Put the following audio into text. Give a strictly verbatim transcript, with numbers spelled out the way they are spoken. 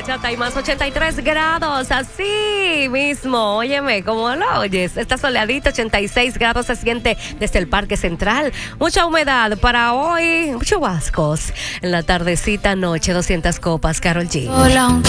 bachata y más ochenta y tres grados, así mismo, óyeme, como lo oyes, está soleadito, ochenta y seis grados se siente desde el Parque Central, mucha humedad para hoy, chubascos, en la tardecita noche, doscientas copas, Karol G. Hola,